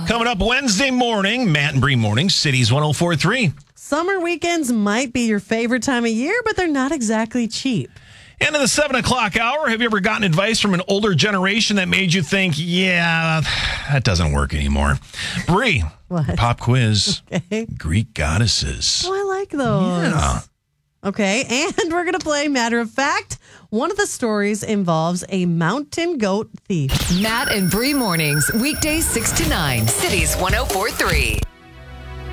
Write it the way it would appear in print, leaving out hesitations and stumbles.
Coming up Wednesday morning, Matt and Bree morning, Cities 104.3. Summer weekends might be your favorite time of year, but they're not exactly cheap. And in the 7 o'clock hour, have you ever gotten advice from an older generation that made you think, yeah, that doesn't work anymore? Bree, What? pop quiz, Okay. Greek goddesses. Oh, I like those. Yeah. Okay, and we're going to play Matter of Fact. One of the stories involves a mountain goat thief. Matt and Bree mornings, weekdays 6 to 9, Cities 104.3.